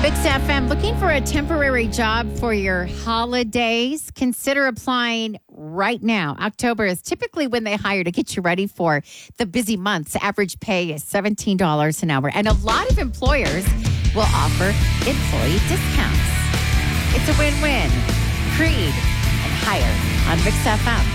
Mix FM, looking for a temporary job for your holidays? Consider applying right now. October is typically when they hire to get you ready for the busy months. Average pay is $17 an hour, and a lot of employers will offer employee discounts. It's a win-win. Creed and Hire on Mix FM.